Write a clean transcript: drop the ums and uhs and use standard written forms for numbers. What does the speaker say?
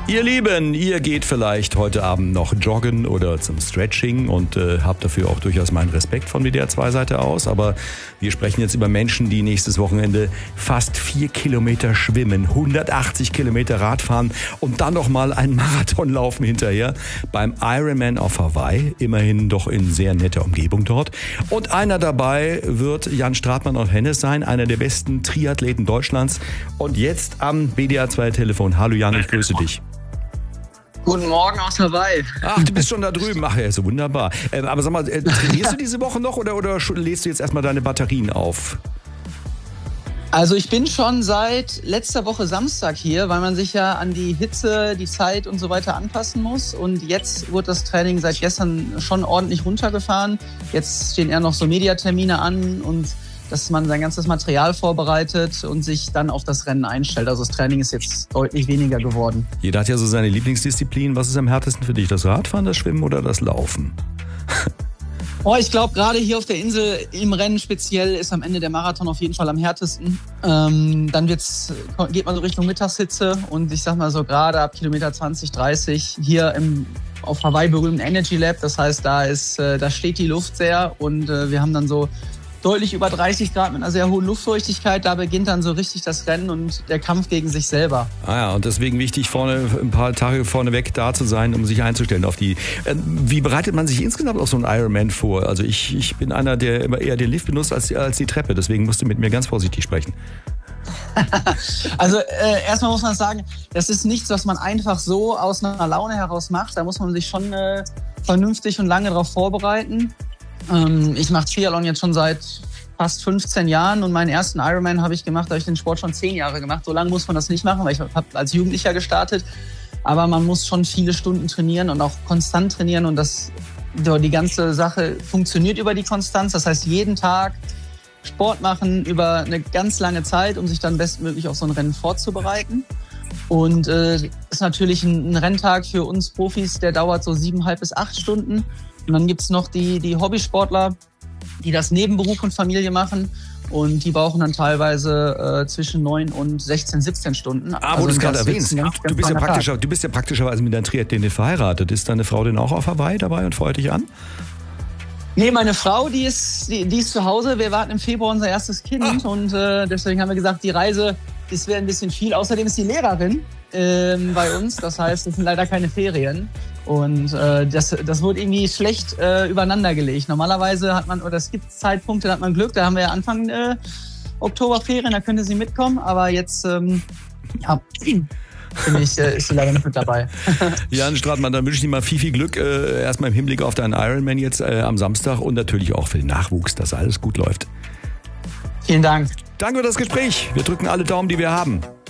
Ihr Lieben, ihr geht vielleicht heute Abend noch joggen oder zum Stretching und habt dafür auch durchaus meinen Respekt von WDR 2 Seite aus. Aber wir sprechen jetzt über Menschen, die nächstes Wochenende fast 4 Kilometer schwimmen, 180 Kilometer Radfahren und dann nochmal einen Marathon laufen hinterher beim Ironman auf Hawaii. Immerhin doch in sehr netter Umgebung dort. Und einer dabei wird Jan Stratmann aus Hennes sein, einer der besten Triathleten Deutschlands. Und jetzt am WDR 2 Telefon. Hallo Jan, ich grüße dich. Guten Morgen aus Hawaii. Ach, du bist schon da drüben. Ach ja, so wunderbar. Aber sag mal, trainierst du diese Woche noch oder lädst du jetzt erstmal deine Batterien auf? Also ich bin schon seit letzter Woche Samstag hier, weil man sich ja an die Hitze, die Zeit und so weiter anpassen muss. Und jetzt wird das Training seit gestern schon ordentlich runtergefahren. Jetzt stehen eher noch so Mediatermine an und dass man sein ganzes Material vorbereitet und sich dann auf das Rennen einstellt. Also das Training ist jetzt deutlich weniger geworden. Jeder hat ja so seine Lieblingsdisziplin. Was ist am härtesten für dich? Das Radfahren, das Schwimmen oder das Laufen? Oh, ich glaube, gerade hier auf der Insel im Rennen speziell ist am Ende der Marathon auf jeden Fall am härtesten. Dann geht man so Richtung Mittagshitze und ich sag mal so gerade ab Kilometer 20, 30 hier auf Hawaii berühmten Energy Lab. Das heißt, da steht die Luft sehr und wir haben dann so deutlich über 30 Grad mit einer sehr hohen Luftfeuchtigkeit. Da beginnt dann so richtig das Rennen und der Kampf gegen sich selber. Ah ja, und deswegen wichtig, ein paar Tage vorneweg da zu sein, um sich einzustellen auf die. Wie bereitet man sich insgesamt auf so einen Ironman vor? Also ich bin einer, der immer eher den Lift benutzt als die Treppe. Deswegen musst du mit mir ganz vorsichtig sprechen. Also erstmal muss man sagen, das ist nichts, was man einfach so aus einer Laune heraus macht. Da muss man sich schon vernünftig und lange darauf vorbereiten. Ich mache Triathlon jetzt schon seit fast 15 Jahren und meinen ersten Ironman habe ich den Sport schon 10 Jahre gemacht. So lange muss man das nicht machen, weil ich habe als Jugendlicher gestartet. Aber man muss schon viele Stunden trainieren und auch konstant trainieren und die ganze Sache funktioniert über die Konstanz. Das heißt, jeden Tag Sport machen über eine ganz lange Zeit, um sich dann bestmöglich auf so ein Rennen vorzubereiten. Und ist natürlich ein Renntag für uns Profis, der dauert so 7,5 bis 8 Stunden. Und dann gibt's noch die Hobbysportler, die das neben Beruf und Familie machen. Und die brauchen dann teilweise zwischen 9 und 16, 17 Stunden. Wo du es gerade erwähnst. Du bist ja praktischerweise mit deiner Triathletin verheiratet. Ist deine Frau denn auch auf Hawaii dabei und freut dich an? Nee, meine Frau, die ist zu Hause. Wir warten im Februar unser erstes Kind. Und deswegen haben wir gesagt, die Reise, das wäre ein bisschen viel. Außerdem ist die Lehrerin bei uns. Das heißt, es sind leider keine Ferien. Und das wurde irgendwie schlecht übereinander gelegt. Normalerweise es gibt Zeitpunkte, da hat man Glück. Da haben wir ja Anfang Oktoberferien, da könnte sie mitkommen. Aber jetzt, ist sie leider nicht mit dabei. Jan Stratmann, dann wünsche ich dir mal viel Glück. Erstmal im Hinblick auf deinen Ironman jetzt am Samstag und natürlich auch für den Nachwuchs, dass alles gut läuft. Vielen Dank. Danke für das Gespräch. Wir drücken alle Daumen, die wir haben.